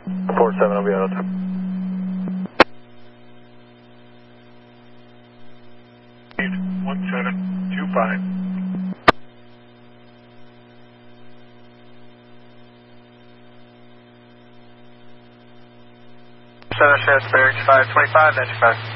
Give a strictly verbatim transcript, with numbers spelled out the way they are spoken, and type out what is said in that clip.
four seven will be out of time. one seven two five. Center Sheriff's Barracks five twenty-five, ninety-five.